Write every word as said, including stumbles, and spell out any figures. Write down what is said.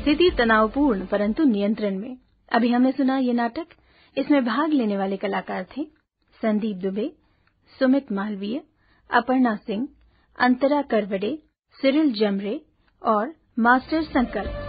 स्थिति तनावपूर्ण परंतु नियंत्रण में। अभी हमने सुना ये नाटक। इसमें भाग लेने वाले कलाकार थे संदीप दुबे, सुमित मालवीय, अपर्णा सिंह, अंतरा करवडे, सिरिल जमरे और मास्टर संकल्प।